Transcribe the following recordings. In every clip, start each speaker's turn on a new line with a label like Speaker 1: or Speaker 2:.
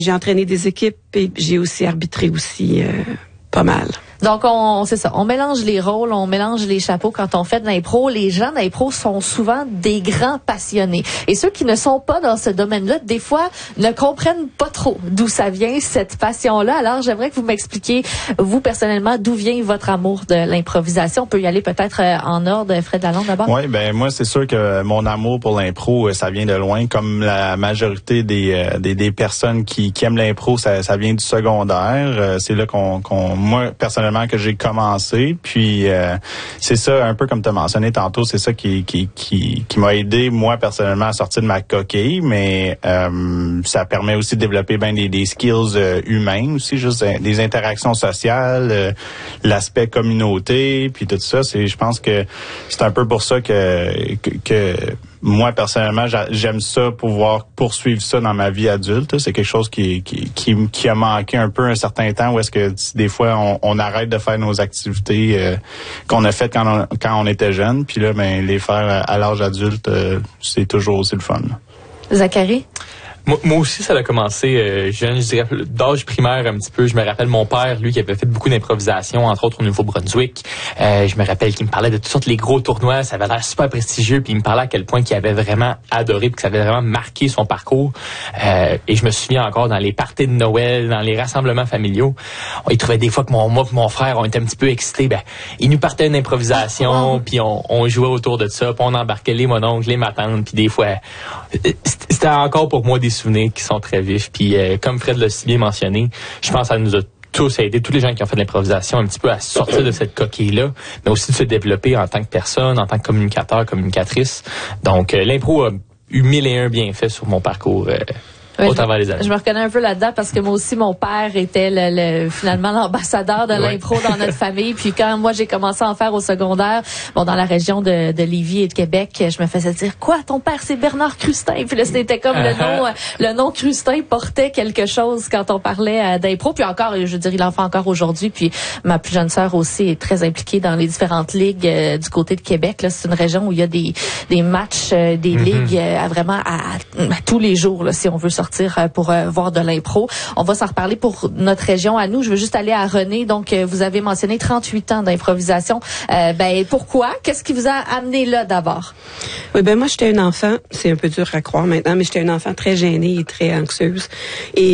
Speaker 1: J'ai entraîné des équipes et j'ai aussi arbitré aussi pas mal.
Speaker 2: Donc, c'est ça. On mélange les rôles, on mélange les chapeaux quand on fait de l'impro. Les gens d'impro sont souvent des grands passionnés. Et ceux qui ne sont pas dans ce domaine-là, des fois, ne comprennent pas trop d'où ça vient, cette passion-là. Alors, j'aimerais que vous m'expliquiez, vous, personnellement, d'où vient votre amour de l'improvisation. On peut y aller peut-être en ordre. Fred Lalonde, d'abord.
Speaker 3: Oui, ben moi, c'est sûr que mon amour pour l'impro, ça vient de loin. Comme la majorité des personnes qui aiment l'impro, ça vient du secondaire. C'est là moi, personnellement, que j'ai commencé, puis c'est ça, un peu comme tu as mentionné tantôt, c'est ça qui m'a aidé, moi, personnellement, à sortir de ma coquille, mais ça permet aussi de développer bien des skills humains aussi, juste des interactions sociales, l'aspect communauté, puis tout ça, je pense que c'est un peu pour ça que moi, personnellement, j'aime ça, pouvoir poursuivre ça dans ma vie adulte. C'est quelque chose qui a manqué un peu un certain temps où est-ce que des fois, on arrête de faire nos activités qu'on a faites quand on était jeune. Puis là, ben les faire à l'âge adulte, c'est toujours aussi le fun.
Speaker 2: Zachary?
Speaker 4: Moi aussi, ça a commencé jeune, je dirais, d'âge primaire un petit peu. Je me rappelle mon père, lui, qui avait fait beaucoup d'improvisation, entre autres au Nouveau-Brunswick. Je me rappelle qu'il me parlait de toutes sortes les gros tournois. Ça avait l'air super prestigieux, puis il me parlait à quel point qu'il avait vraiment adoré, puis que ça avait vraiment marqué son parcours. Et je me souviens encore dans les parties de Noël, dans les rassemblements familiaux, il trouvait des fois que moi et mon frère, on était un petit peu excités. Ben, il nous partait une improvisation, puis on jouait autour de ça, puis on embarquait les mononcles, les matantes, puis des fois, c'était encore pour moi des souvenirs qui sont très vifs. Puis comme Fred l'a si bien mentionné, je pense que ça nous a tous aidé, tous les gens qui ont fait de l'improvisation, un petit peu à sortir de cette coquille-là, mais aussi de se développer en tant que personne, en tant que communicateur, communicatrice. Donc, l'impro a eu 1001 bienfaits sur mon parcours au travers des années.
Speaker 2: Je me reconnais un peu là-dedans parce que moi aussi, mon père était finalement l'ambassadeur de l'impro dans notre famille. Puis quand moi, j'ai commencé à en faire au secondaire, dans la région de Lévis et de Québec, je me faisais dire, quoi, ton père, c'est Bernard Crustin? Puis là, c'était comme le nom Crustin portait quelque chose quand on parlait d'impro. Puis encore, je veux dire, il en fait encore aujourd'hui. Puis ma plus jeune sœur aussi est très impliquée dans les différentes ligues du côté de Québec. Là, c'est une région où il y a des matchs, des ligues vraiment à tous les jours, là, si on veut sortir pour voir de l'impro. On va s'en reparler pour notre région à nous. Je veux juste aller à René. Donc, vous avez mentionné 38 ans d'improvisation. Pourquoi? Qu'est-ce qui vous a amené là d'abord?
Speaker 1: Oui, moi, j'étais une enfant, c'est un peu dur à croire maintenant, mais j'étais une enfant très gênée et très anxieuse. Et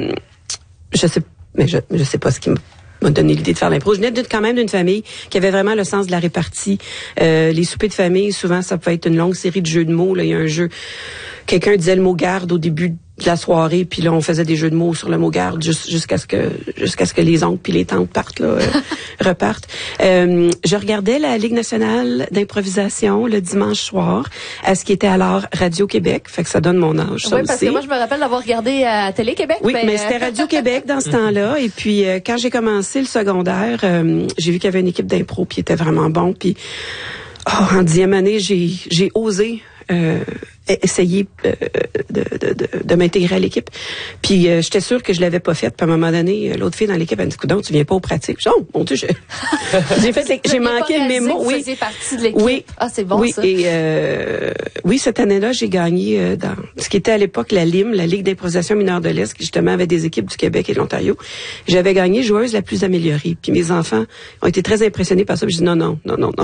Speaker 1: je sais pas ce qui m'a donné l'idée de faire l'impro. Je venais quand même d'une famille qui avait vraiment le sens de la répartie. Les soupers de famille, souvent, ça peut être une longue série de jeux de mots. Là, il y a un jeu. Quelqu'un disait le mot garde au début de la soirée, puis là, on faisait des jeux de mots sur le mot garde jusqu'à ce que les oncles puis les tantes repartent. Je regardais la Ligue nationale d'improvisation le dimanche soir, à ce qui était alors Radio-Québec. Fait que ça donne mon âge, ça
Speaker 2: oui,
Speaker 1: aussi.
Speaker 2: Parce que moi, je me rappelle d'avoir regardé à Télé-Québec.
Speaker 1: Oui, mais c'était Radio-Québec dans ce temps-là. Et puis, quand j'ai commencé le secondaire, j'ai vu qu'il y avait une équipe d'impro, puis était vraiment bon. Puis, en 10e année, j'ai osé essayer de m'intégrer à l'équipe. Puis j'étais sûre que je l'avais pas fait. Puis à un moment donné, l'autre fille dans l'équipe a dit, coudonc, tu viens pas aux pratiques. Oh mon Dieu, j'ai manqué le mémo.
Speaker 2: Vous faisiez partie de l'équipe.
Speaker 1: Oui.
Speaker 2: Ah, c'est bon,
Speaker 1: oui,
Speaker 2: ça.
Speaker 1: Et oui, cette année-là, j'ai gagné dans ce qui était à l'époque la LIM, la Ligue d'improvisation mineure de l'Est, qui justement avait des équipes du Québec et de l'Ontario. J'avais gagné joueuse la plus améliorée. Puis mes enfants ont été très impressionnés par ça. Puis je dis non.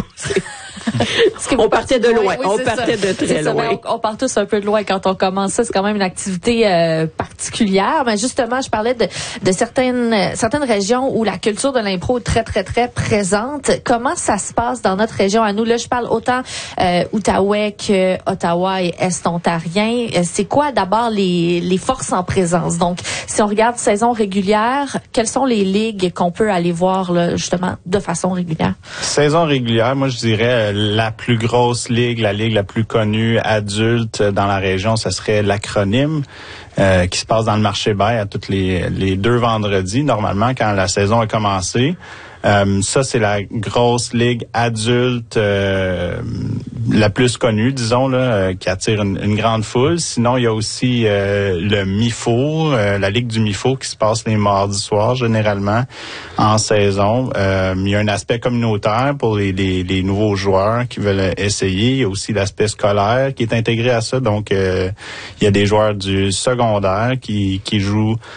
Speaker 1: On partait de loin.
Speaker 2: Oui,
Speaker 1: on partait de très loin.
Speaker 2: On part tous un peu de loin quand on commence ça. C'est quand même une activité particulière. Mais justement, je parlais de certaines régions où la culture de l'impro est très, très, très présente. Comment ça se passe dans notre région à nous? Là, je parle autant Outaouais que Ottawa et Est-Ontarien. C'est quoi d'abord les forces en présence? Donc, si on regarde saison régulière, quelles sont les ligues qu'on peut aller voir là, justement de façon régulière?
Speaker 3: Saison régulière, moi je dirais la plus grosse ligue, la ligue la plus connue adulte dans la région, ce serait l'Acronyme qui se passe dans le marché Bay à tous les 2 vendredis, normalement, quand la saison a commencé. Ça, c'est la grosse ligue adulte la plus connue, disons, là, qui attire une grande foule. Sinon, il y a aussi le MIFO, la ligue du MIFO qui se passe les mardis soirs, généralement, en saison. Il y a un aspect communautaire pour les nouveaux joueurs qui veulent essayer. Il y a aussi l'aspect scolaire qui est intégré à ça. Donc, il y a des joueurs du secondaire qui jouent